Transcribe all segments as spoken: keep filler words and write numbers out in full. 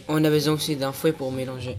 On a besoin aussi d'un fouet pour mélanger.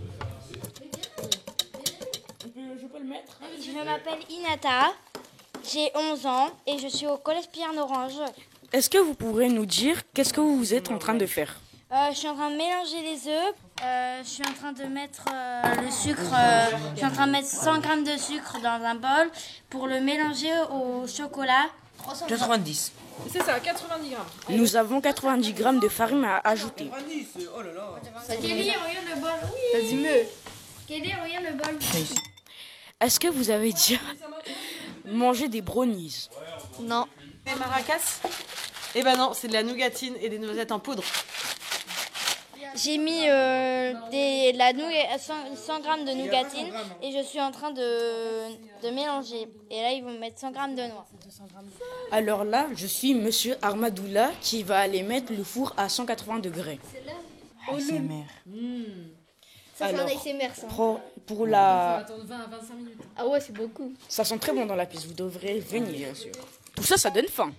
Je peux le mettre? Je m'appelle Inata, j'ai onze ans et je suis au collège Pierre-Orange. Est-ce que vous pourrez nous dire qu'est-ce que vous êtes en train de faire? Euh, je suis en train de mélanger les œufs. Euh, je suis en train de mettre euh, le sucre. Euh, je suis en train de mettre cent grammes de sucre dans un bol pour le mélanger au chocolat. quatre-vingt-dix. C'est ça, quatre-vingt-dix grammes. Nous avons quatre-vingt-dix grammes de farine à ajouter. Kelly, regarde le bol. Vas-y, mieux. Kelly, regarde le bol. Est-ce que vous avez déjà mangé des brownies? Non. Des maracas? Eh ben non, c'est de la nougatine et des noisettes en poudre. J'ai mis euh, des, de la nougat, cent, cent grammes de nougatine et je suis en train de, de mélanger. Et là, ils vont mettre cent grammes de noix. Alors là, je suis Monsieur Armadoula qui va aller mettre le four à cent quatre-vingts degrés. A S M R. Ça, c'est un Alors, A S M R, ça. Pour, pour la... Attendre vingt à vingt-cinq minutes. Ah ouais, c'est beaucoup. Ça sent très bon dans la pièce, vous devrez venir bien sûr. Tout ça, ça donne faim.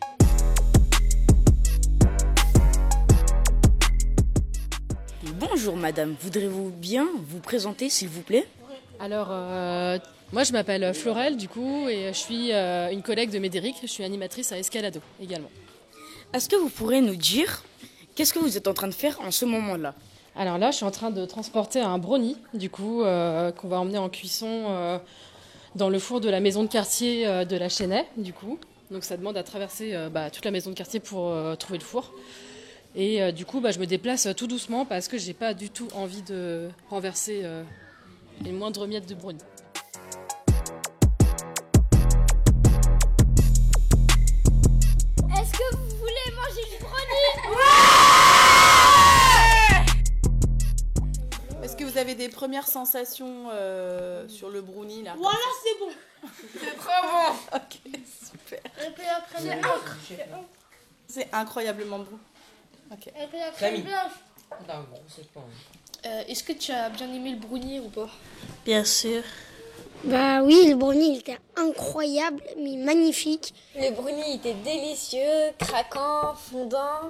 Bonjour madame, voudrez-vous bien vous présenter s'il vous plaît? Alors, euh, moi je m'appelle Florelle du coup et je suis euh, une collègue de Médéric, je suis animatrice à Escalado également. Est-ce que vous pourrez nous dire qu'est-ce que vous êtes en train de faire en ce moment-là? Alors là, je suis en train de transporter un brownie du coup euh, qu'on va emmener en cuisson euh, dans le four de la maison de quartier euh, de la Chênaie du coup. Donc ça demande à traverser euh, bah, toute la maison de quartier pour euh, trouver le four. Et euh, du coup, bah, je me déplace tout doucement parce que j'ai pas du tout envie de renverser euh, les moindres miettes de brownie. Est-ce que vous voulez manger du brownie? Est-ce que vous avez des premières sensations euh, sur le brownie là? Voilà, c'est bon. C'est trop bon. Ok, super. Et puis la crème blanche. C'est incroyablement bon. Ok. Et puis la crème blanche. Non, gros, c'est pas. Euh, Est-ce que tu as bien aimé le brownie ou pas? Bien sûr. Bah oui, le brownie il était incroyable, mais magnifique. Le brownie était délicieux, craquant, fondant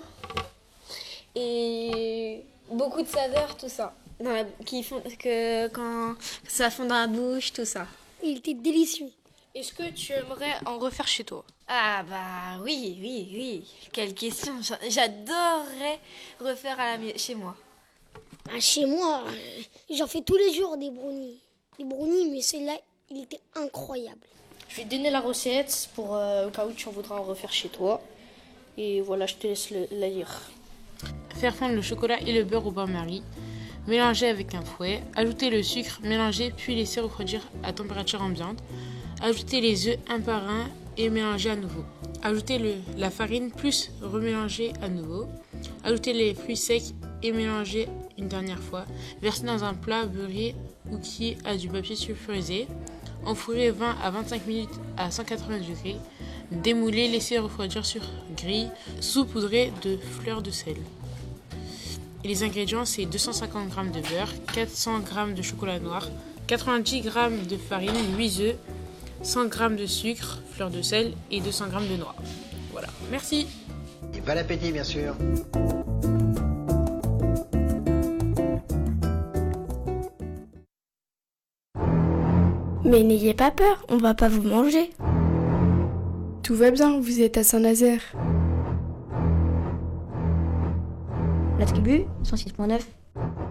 et beaucoup de saveurs, tout ça. Dans la- qui font que quand ça fond dans la bouche, tout ça. Il était délicieux. Est-ce que tu aimerais en refaire chez toi? Ah bah oui, oui, oui. Quelle question. J'a- J'adorerais refaire à la, mai- chez moi. Ah, chez moi, euh, j'en fais tous les jours des brownies. Des brownies, mais celui-là, il était incroyable. Je vais te donner la recette pour euh, au cas où tu en voudras en refaire chez toi. Et voilà, je te laisse le- la lire. Faire fondre le chocolat et le beurre au bain-marie. Mélanger avec un fouet. Ajouter le sucre, mélanger puis laisser refroidir à température ambiante. Ajouter les œufs un par un et mélanger à nouveau. Ajouter le, la farine plus remélanger à nouveau. Ajouter les fruits secs et mélanger une dernière fois. Verser dans un plat beurré ou qui a du papier sulfurisé. Enfourrer vingt à vingt-cinq minutes à cent quatre-vingts degrés. Démouler, laisser refroidir sur grille. Saupoudrer de fleurs de sel. Et les ingrédients, c'est deux cent cinquante grammes de beurre, quatre cents grammes de chocolat noir, quatre-vingt-dix grammes de farine, huit œufs, cent grammes de sucre, fleur de sel et deux cents grammes de noix. Voilà, merci. Et bon appétit, bien sûr. Mais n'ayez pas peur, on va pas vous manger. Tout va bien, vous êtes à Saint-Nazaire. La tribu, cent six point neuf.